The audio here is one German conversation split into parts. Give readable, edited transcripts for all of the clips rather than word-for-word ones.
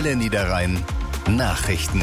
Welle Niederrhein Nachrichten.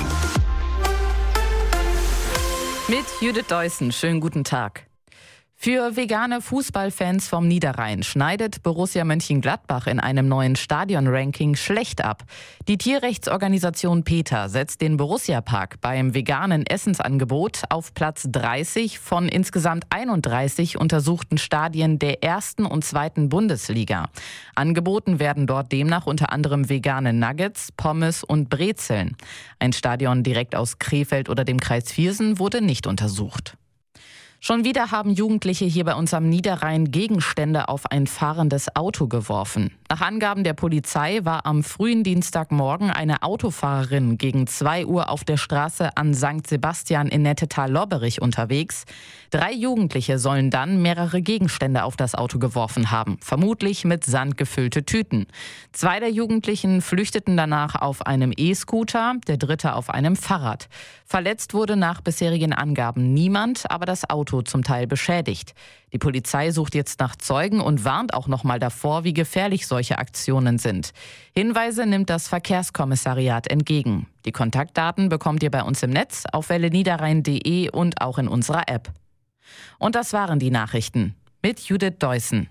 Mit Judith Deussen, schönen guten Tag. Für vegane Fußballfans vom Niederrhein schneidet Borussia Mönchengladbach in einem neuen Stadion-Ranking schlecht ab. Die Tierrechtsorganisation PETA setzt den Borussia-Park beim veganen Essensangebot auf Platz 30 von insgesamt 31 untersuchten Stadien der 1. und 2. Bundesliga. Angeboten werden dort demnach unter anderem vegane Nuggets, Pommes und Brezeln. Ein Stadion direkt aus Krefeld oder dem Kreis Viersen wurde nicht untersucht. Schon wieder haben Jugendliche hier bei uns am Niederrhein Gegenstände auf ein fahrendes Auto geworfen. Nach Angaben der Polizei war am frühen Dienstagmorgen eine Autofahrerin gegen 2 Uhr auf der Straße an St. Sebastian in Nettetal-Lobberich unterwegs. 3 Jugendliche sollen dann mehrere Gegenstände auf das Auto geworfen haben, vermutlich mit Sand gefüllte Tüten. 2 der Jugendlichen flüchteten danach auf einem E-Scooter, der 3. auf einem Fahrrad. Verletzt wurde nach bisherigen Angaben niemand, aber das Auto zum Teil beschädigt. Die Polizei sucht jetzt nach Zeugen und warnt auch noch mal davor, wie gefährlich solche Aktionen sind. Hinweise nimmt das Verkehrskommissariat entgegen. Die Kontaktdaten bekommt ihr bei uns im Netz auf welleniederrhein.de und auch in unserer App. Und das waren die Nachrichten mit Judith Deussen.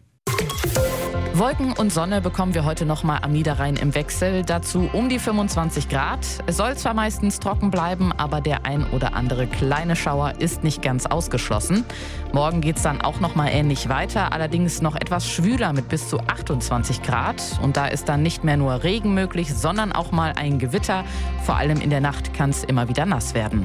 Wolken und Sonne bekommen wir heute noch mal am Niederrhein im Wechsel. Dazu um die 25 Grad. Es soll zwar meistens trocken bleiben, aber der ein oder andere kleine Schauer ist nicht ganz ausgeschlossen. Morgen geht es dann auch noch mal ähnlich weiter, allerdings noch etwas schwüler mit bis zu 28 Grad. Und da ist dann nicht mehr nur Regen möglich, sondern auch mal ein Gewitter. Vor allem in der Nacht kann es immer wieder nass werden.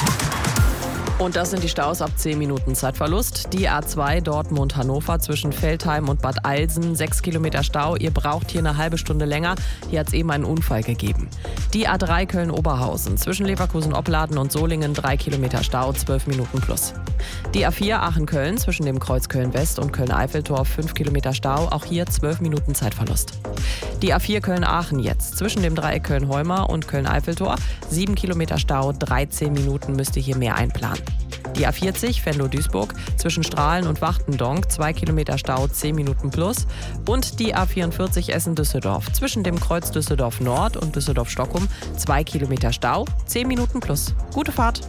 Und das sind die Staus ab 10 Minuten Zeitverlust. Die A2 Dortmund-Hannover zwischen Veltheim und Bad Eilsen, 6 Kilometer Stau. Ihr braucht hier eine halbe Stunde länger. Hier hat es eben einen Unfall gegeben. Die A3 Köln-Oberhausen zwischen Leverkusen-Opladen und Solingen, 3 Kilometer Stau, 12 Minuten plus. Die A4 Aachen-Köln zwischen dem Kreuz Köln-West und Köln-Eiffeltor, 5 Kilometer Stau. Auch hier 12 Minuten Zeitverlust. Die A4 Köln-Aachen jetzt zwischen dem Dreieck Köln-Heumar und Köln-Eiffeltor, 7 Kilometer Stau, 13 Minuten müsst ihr hier mehr einplanen. Die A40 Venlo-Duisburg zwischen Strahlen und Wachtendonk, 2 Kilometer Stau, 10 Minuten plus. Und die A44 Essen-Düsseldorf zwischen dem Kreuz Düsseldorf Nord und Düsseldorf-Stockholm, 2 Kilometer Stau, 10 Minuten plus. Gute Fahrt!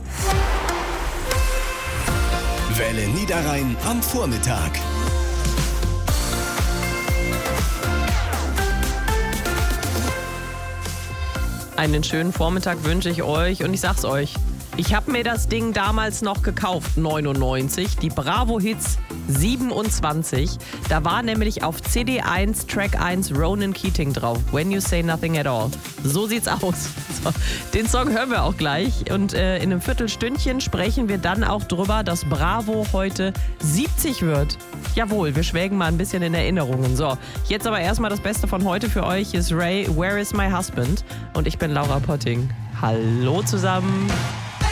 Welle Niederrhein am Vormittag. Einen schönen Vormittag wünsche ich euch und ich sag's euch. Ich habe mir das Ding damals noch gekauft, 99, die Bravo Hits 27. Da war nämlich auf CD1, Track 1 Ronan Keating drauf, When You Say Nothing at All. So sieht's aus. So, den Song hören wir auch gleich und in einem Viertelstündchen sprechen wir dann auch drüber, dass Bravo heute 70 wird. Jawohl, wir schwelgen mal ein bisschen in Erinnerungen. So, jetzt aber erstmal das Beste von heute für euch. Hier ist Ray, Where is my husband? Und ich bin Laura Potting. Hallo zusammen.